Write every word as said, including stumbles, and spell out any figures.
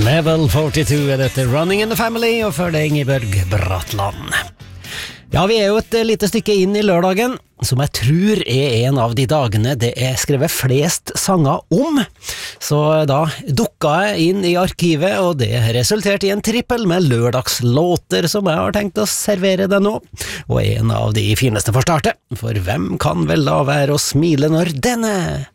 Level førtito er dette Running in the Family, og før det Ingebjørg Bratland. Ja, vi er jo et lite stykke inn i lørdagen, som jeg tror er en av de dagene det er skrevet flest sanger om. Så da dukka jeg inn i arkivet, og det resulterte i en trippel med lørdagslåter som jeg har tenkt å servere deg nå. Og en av de fineste får starte, for hvem kan vel la være å smile når denne